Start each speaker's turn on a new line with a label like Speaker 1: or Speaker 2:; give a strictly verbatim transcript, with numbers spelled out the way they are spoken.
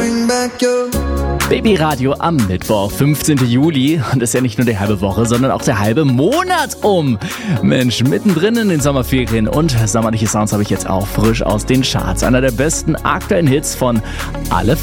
Speaker 1: Baby Radio am Mittwoch, fünfzehnten Juli. Und das ist ja nicht nur die halbe Woche, sondern auch der halbe Monat um. Mensch, mittendrin in den Sommerferien und sommerliche Sounds habe ich jetzt auch frisch aus den Charts. Einer der besten aktuellen Hits von Alle